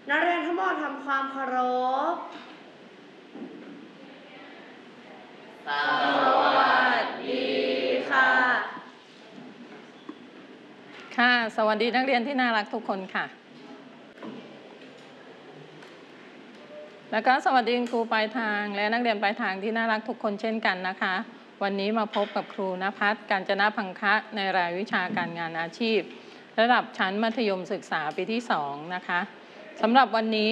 นักเรียนทั้งหมดทำความเคารพสวัสดีค่ะค่ะสวัสดีนักเรียนที่น่ารักทุกคนค่ะแล้วก็สวัสดีคุณครูปลายทางและนักเรียนปลายทางที่น่ารักทุกคนเช่นกันนะคะวันนี้มาพบกับครูณภัส กาญจนพังคะในรายวิชาการงานอาชีพระดับชั้นมัธยมศึกษาปีที่2นะคะสำหรับวันนี้